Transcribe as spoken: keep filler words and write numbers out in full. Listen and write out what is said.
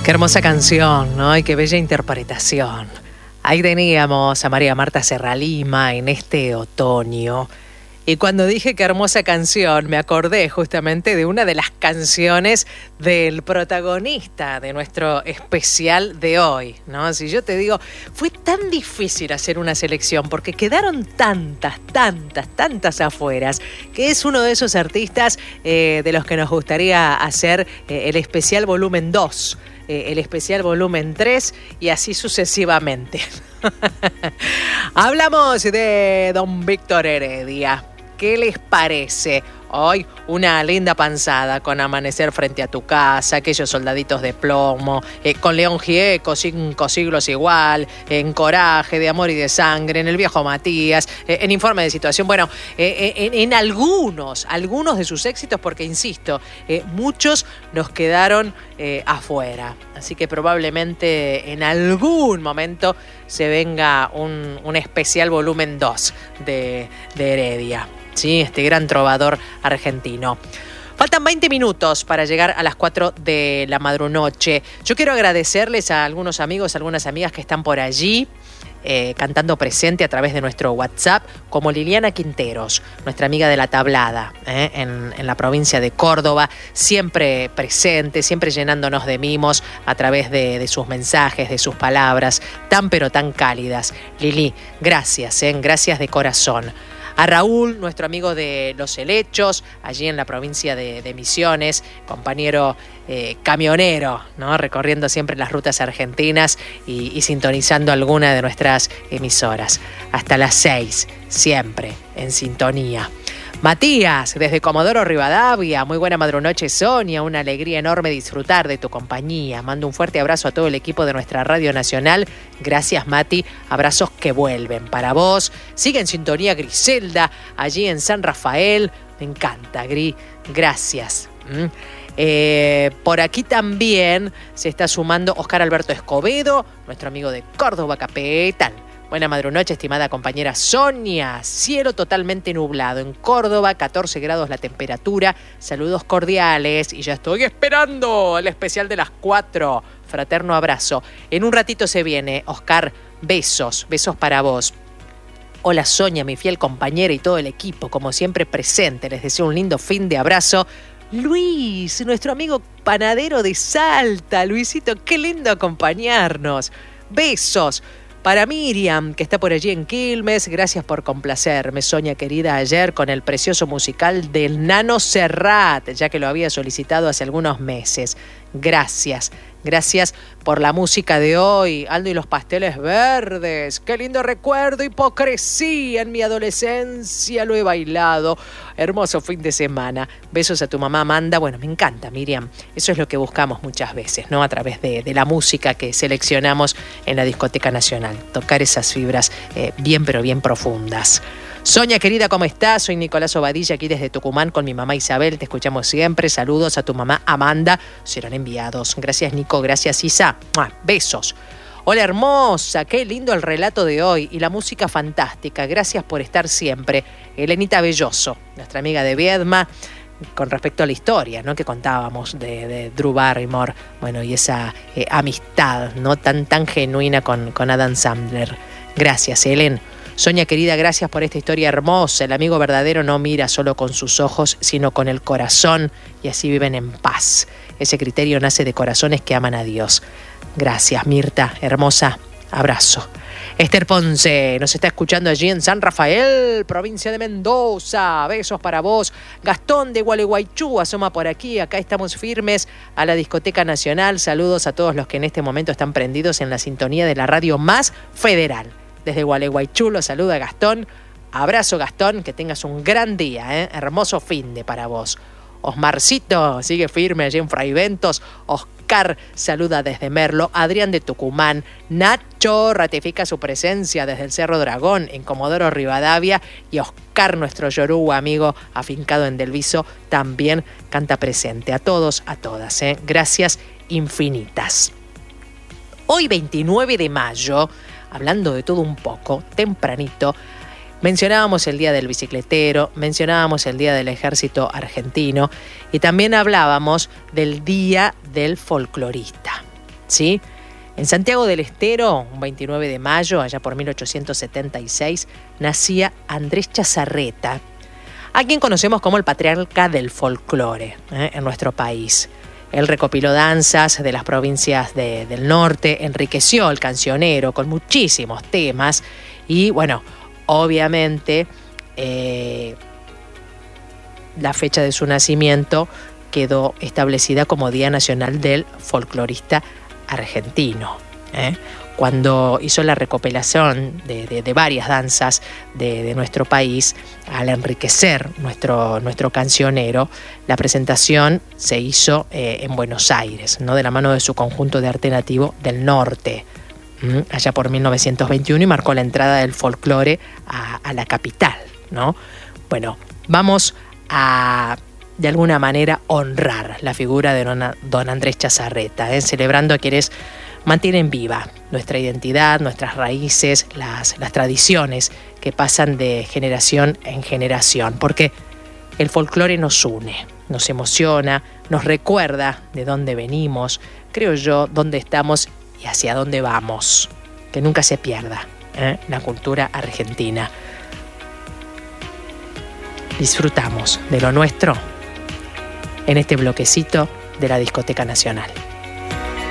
Qué hermosa canción, ¿no? Y qué bella interpretación. Ahí teníamos a María Marta Serralima en este otoño. Y cuando dije qué hermosa canción, me acordé justamente de una de las canciones del protagonista de nuestro especial de hoy, ¿no? Si yo te digo, fue tan difícil hacer una selección porque quedaron tantas, tantas, tantas afueras, que es uno de esos artistas eh, de los que nos gustaría hacer eh, el especial volumen dos, eh, el especial volumen tres y así sucesivamente. Hablamos de don Víctor Heredia. ¿Qué les parece? Hoy una linda panzada con Amanecer frente a tu casa, aquellos soldaditos de plomo, eh, con León Gieco, cinco siglos igual, en Coraje, de amor y de sangre, en El viejo Matías, eh, en Informe de situación. Bueno, eh, en, en algunos, algunos de sus éxitos, porque insisto, eh, muchos nos quedaron eh, afuera. Así que probablemente en algún momento se venga un, un especial volumen dos de, de Heredia. Sí, este gran trovador argentino. Faltan veinte minutos para llegar a las cuatro de la madrunoche. Yo quiero agradecerles a algunos amigos, algunas amigas que están por allí eh, cantando presente a través de nuestro WhatsApp, como Liliana Quinteros, nuestra amiga de La Tablada, eh, en, en la provincia de Córdoba, siempre presente, siempre llenándonos de mimos a través de, de sus mensajes, de sus palabras, tan pero tan cálidas. Lili, gracias, eh, gracias de corazón. A Raúl, nuestro amigo de Los Helechos, allí en la provincia de, de Misiones, compañero eh, camionero, ¿no? Recorriendo siempre las rutas argentinas y, y sintonizando alguna de nuestras emisoras. Hasta las seis, siempre en sintonía. Matías, desde Comodoro Rivadavia, muy buena madrunoche Sonia, una alegría enorme disfrutar de tu compañía. Mando un fuerte abrazo a todo el equipo de nuestra Radio Nacional. Gracias Mati, abrazos que vuelven para vos. Sigue en sintonía Griselda, allí en San Rafael. Me encanta, Gri, gracias. ¿Mm? Eh, por aquí también se está sumando Oscar Alberto Escobedo, nuestro amigo de Córdoba Capital. Buena madrunoche, estimada compañera Sonia. Cielo totalmente nublado en Córdoba, catorce grados la temperatura. Saludos cordiales y ya estoy esperando el especial de las cuatro. Fraterno abrazo. En un ratito se viene, Oscar. Besos, besos para vos. Hola Sonia, mi fiel compañera y todo el equipo, como siempre presente. Les deseo un lindo fin de abrazo. Luis, nuestro amigo panadero de Salta. Luisito, qué lindo acompañarnos. Besos. Para Miriam, que está por allí en Quilmes, gracias por complacerme, Sonia querida, ayer con el precioso musical del Nano Serrat, ya que lo había solicitado hace algunos meses. Gracias, gracias por la música de hoy. Aldo y los pasteles verdes, qué lindo recuerdo, hipocresía, en mi adolescencia lo he bailado. Hermoso fin de semana. Besos a tu mamá Amanda. Bueno, me encanta, Miriam. Eso es lo que buscamos muchas veces, ¿no? A través de, de la música que seleccionamos en la Discoteca Nacional. Tocar esas fibras eh, bien, pero bien profundas. Sonia querida, ¿cómo estás? Soy Nicolás Obadilla, aquí desde Tucumán con mi mamá Isabel. Te escuchamos siempre. Saludos a tu mamá Amanda. Serán enviados. Gracias, Nico. Gracias, Isa. ¡Mua! Besos. Hola, hermosa. Qué lindo el relato de hoy y la música fantástica. Gracias por estar siempre. Elenita Belloso, nuestra amiga de Viedma, con respecto a la historia, ¿no? Que contábamos de, de Drew Barrymore. Bueno, y esa eh, amistad, ¿no? Tan, tan genuina con, con Adam Sandler. Gracias, Helen. Sonia querida, gracias por esta historia hermosa. El amigo verdadero no mira solo con sus ojos, sino con el corazón, y así viven en paz. Ese criterio nace de corazones que aman a Dios. Gracias, Mirta, hermosa. Abrazo. Esther Ponce nos está escuchando allí en San Rafael, provincia de Mendoza. Besos para vos. Gastón de Gualeguaychú asoma por aquí. Acá estamos firmes a la Discoteca Nacional. Saludos a todos los que en este momento están prendidos en la sintonía de la radio más federal. Desde Gualeguaychú los saluda Gastón. Abrazo, Gastón, que tengas un gran día, ¿eh? Hermoso finde para vos. Osmarcito sigue firme allí en Fraiventos. Oscar saluda desde Merlo. Adrián de Tucumán. Nacho ratifica su presencia desde el Cerro Dragón en Comodoro Rivadavia. Y Oscar, nuestro yoruba amigo afincado en Delviso, también canta presente. A todos, a todas, ¿eh? Gracias infinitas. Hoy veintinueve de mayo, hablando de todo un poco, tempranito, mencionábamos el Día del Bicicletero, mencionábamos el Día del Ejército Argentino y también hablábamos del Día del Folclorista. ¿sí? En Santiago del Estero, un veintinueve de mayo, allá por mil ochocientos setenta y seis, nacía Andrés Chazarreta, a quien conocemos como el patriarca del folclore ¿eh? en nuestro país. Él recopiló danzas de las provincias de, del norte, enriqueció el cancionero con muchísimos temas y, bueno, obviamente eh, la fecha de su nacimiento quedó establecida como Día Nacional del Folclorista Argentino. ¿eh? Cuando hizo la recopilación de, de, de varias danzas de, de nuestro país, al enriquecer nuestro, nuestro cancionero, la presentación se hizo eh, en Buenos Aires, ¿no? de la mano de su conjunto de arte nativo del norte, ¿m? allá por mil novecientos veintiuno, y marcó la entrada del folclore a, a la capital, ¿no? Bueno, vamos a, de alguna manera, honrar la figura de don, don Andrés Chazarreta, ¿eh? celebrando a quienes mantienen viva nuestra identidad, nuestras raíces, las, las tradiciones que pasan de generación en generación, porque el folclore nos une, nos emociona, nos recuerda de dónde venimos, creo yo, dónde estamos y hacia dónde vamos. Que nunca se pierda ¿eh? la cultura argentina. Disfrutamos de lo nuestro en este bloquecito de la Discoteca Nacional.